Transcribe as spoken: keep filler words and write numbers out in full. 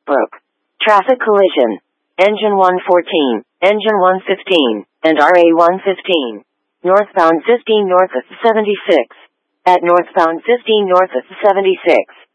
broke. Traffic collision. Engine one fourteen, Engine one fifteen, and R A one fifteen. Northbound fifteen north of seventy-six. At northbound fifteen north of seventy-six.